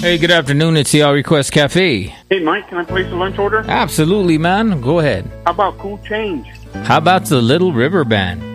Hey, good afternoon. It's the All Request Cafe. Hey, Mike, can I place a lunch order? Absolutely, man. Go ahead. How about Cool Change? How about the Little River Band?